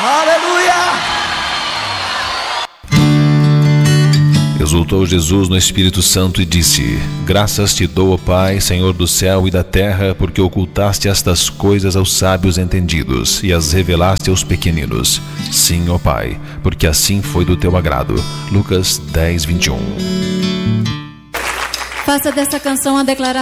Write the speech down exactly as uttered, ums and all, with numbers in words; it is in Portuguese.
Aleluia! Exultou Jesus no Espírito Santo e disse: Graças te dou, ó Pai, Senhor do céu e da terra, porque ocultaste estas coisas aos sábios entendidos e as revelaste aos pequeninos. Sim, ó Pai, porque assim foi do teu agrado. Lucas dez, vinte e um. Faça dessa canção a declaração